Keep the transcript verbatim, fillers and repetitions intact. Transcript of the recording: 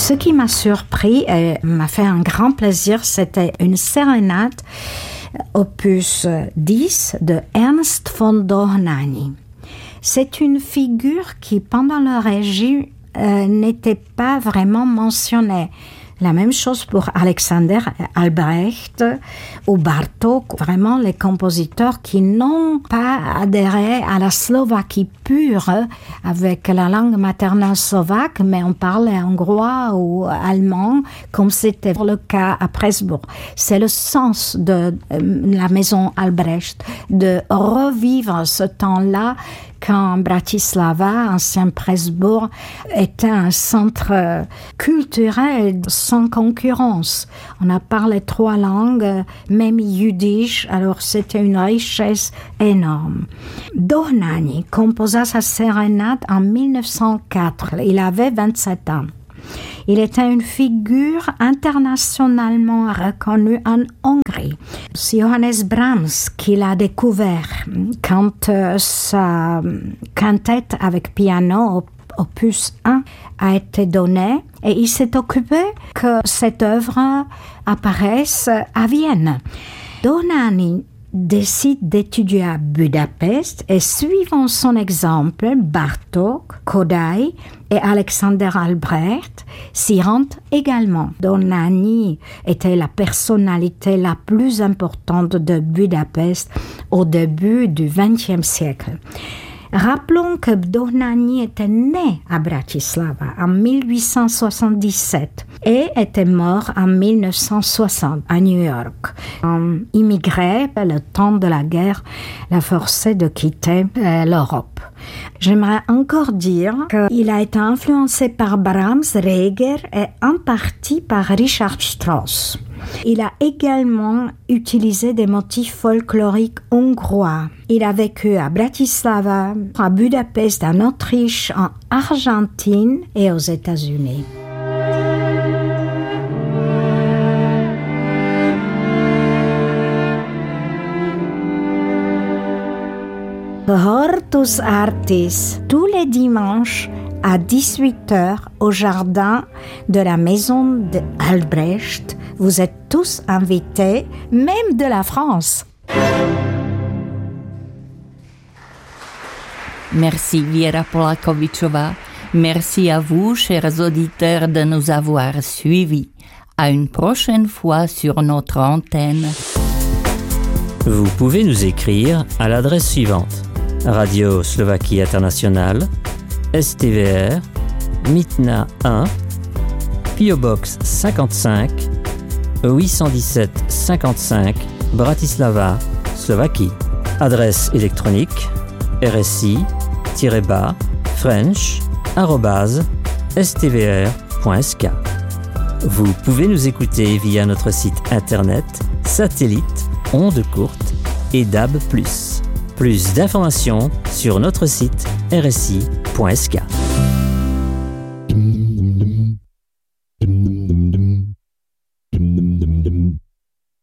Ce qui m'a surpris et m'a fait un grand plaisir, c'était une sérénade opus dix de Ernst von Dohnanyi. C'est une figure qui, pendant le régime, euh, n'était pas vraiment mentionnée. La même chose pour Alexander Albrecht ou Bartók, vraiment les compositeurs qui n'ont pas adhéré à la Slovaquie pure avec la langue maternelle slovaque, mais on parlait hongrois ou allemand, comme c'était le cas à Pressburg. C'est le sens de la maison Albrecht, de revivre ce temps-là quand Bratislava, ancien Pressburg, était un centre culturel sans concurrence. On a parlé trois langues, même yiddish, alors c'était une richesse énorme. Dohnanyi composa sa sérénade en mille neuf cent quatre. Il avait vingt-sept ans. Il était une figure internationalement reconnue en Hongrie. C'est Johannes Brahms qui l'a découvert quand euh, sa quintette avec piano, opus un, a été donnée et il s'est occupé que cette œuvre apparaisse à Vienne. Dohnanyi décide d'étudier à Budapest et suivant son exemple, Bartók, Kodály et Alexander Albrecht s'y rendent également. Dohnanyi était la personnalité la plus importante de Budapest au début du vingtième siècle. Rappelons que Dohnanyi était né à Bratislava en mille huit cent soixante-dix-sept et était mort en mille neuf cent soixante à New York. Un immigré, le temps de la guerre l'a forcé de quitter euh, l'Europe. J'aimerais encore dire qu'il a été influencé par Brahms, Reger et en partie par Richard Strauss. Il a également utilisé des motifs folkloriques hongrois. Il a vécu à Bratislava, à Budapest, en Autriche, en Argentine et aux États-Unis. Hortus Artis, tous les dimanches à dix-huit heures au jardin de la maison d'Albrecht. Vous êtes tous invités, même de la France. Merci Věra Polakovičová. Merci à vous, chers auditeurs, de nous avoir suivis. À une prochaine fois sur notre antenne. Vous pouvez nous écrire à l'adresse suivante: Radio Slovaquie Internationale, S T V R, Mytna un, P O Box cinquante-cinq, huit cent dix-sept cinquante-cinq, Bratislava, Slovaquie. Adresse électronique r s i tiret bas french arobase s t v r point s k. Vous pouvez nous écouter via notre site internet, satellite, ondes courtes et D A B plus. Plus d'informations sur notre site r s i point s k.